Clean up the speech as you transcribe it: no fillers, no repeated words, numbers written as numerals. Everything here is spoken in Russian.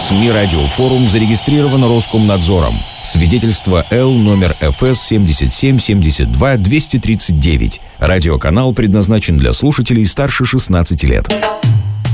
СМИ «Радиофорум» зарегистрировано Роскомнадзором. Свидетельство Л номер ФС 7772-239. Радиоканал предназначен для слушателей старше 16 лет.